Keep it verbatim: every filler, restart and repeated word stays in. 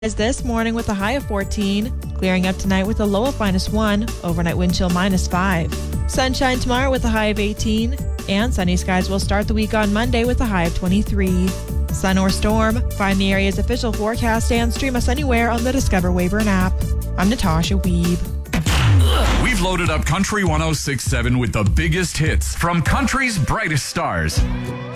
Is this morning with a high of fourteen, clearing up tonight with a low of minus one, overnight wind chill minus five. Sunshine tomorrow with a high of eighteen, and sunny skies will start the week on Monday with a high of twenty-three. Sun or storm, find the area's official forecast and stream us anywhere on the Discover Weyburn app. I'm Natasha Weeb. We've loaded up Country one oh six point seven with the biggest hits from country's brightest stars.